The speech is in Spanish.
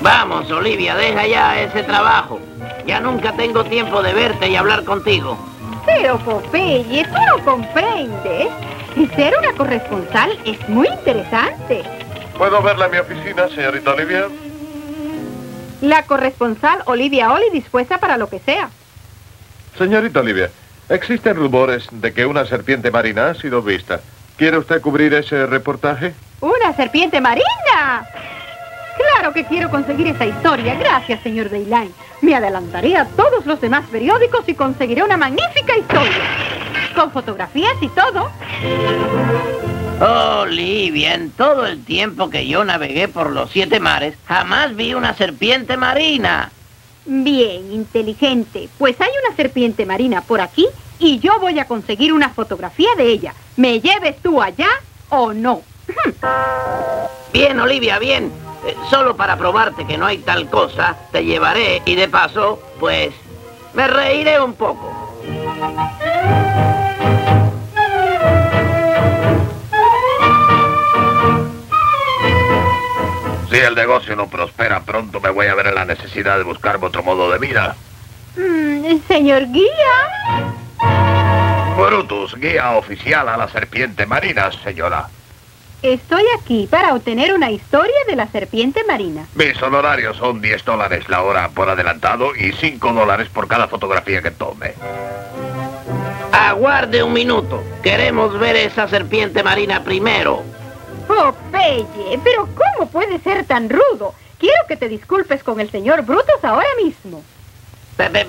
Vamos, Olivia, deja ya ese trabajo. Ya nunca tengo tiempo de verte y hablar contigo. Pero, Popeye, tú no comprendes. Ser una corresponsal es muy interesante. ¿Puedo verla en mi oficina, señorita Olivia? La corresponsal Olivia Oli dispuesta para lo que sea. Señorita Olivia, existen rumores de que una serpiente marina ha sido vista. ¿Quiere usted cubrir ese reportaje? ¡Una serpiente marina! Claro que quiero conseguir esa historia. Gracias, señor Dayline. Me adelantaré a todos los demás periódicos y conseguiré una magnífica historia. Con fotografías y todo. Olivia, en todo el tiempo que yo navegué por los 7 mares, jamás vi una serpiente marina. Bien, inteligente. Pues hay una serpiente marina por aquí y yo voy a conseguir una fotografía de ella. ¿Me lleves tú allá o no? Bien, Olivia, bien. Solo para probarte que no hay tal cosa, te llevaré y de paso, pues, me reiré un poco. Si el negocio no prospera, pronto me voy a ver en la necesidad de buscarme otro modo de vida. Señor guía. Brutus, guía oficial a la serpiente marina, señora. Estoy aquí para obtener una historia de la serpiente marina. Mis honorarios son $10 la hora por adelantado y $5 por cada fotografía que tome. Aguarde un minuto. Queremos ver esa serpiente marina primero. Popeye, pero ¿cómo puede ser tan rudo? Quiero que te disculpes con el señor Brutus ahora mismo.